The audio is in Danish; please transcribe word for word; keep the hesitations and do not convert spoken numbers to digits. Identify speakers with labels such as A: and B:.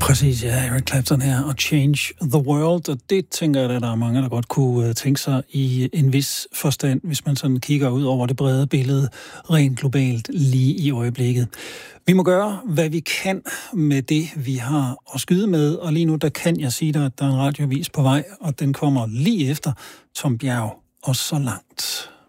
A: Præcis, ja. Eric Clapton her og Change the World, og det tænker jeg, at der er mange, der godt kunne tænke sig i en vis forstand, hvis man sådan kigger ud over det brede billede, rent globalt lige i øjeblikket. Vi må gøre, hvad vi kan med det, vi har at skyde med, og lige nu, der kan jeg sige dig, at der er en radioavis på vej, og den kommer lige efter Tom Bjerg og Så Langt.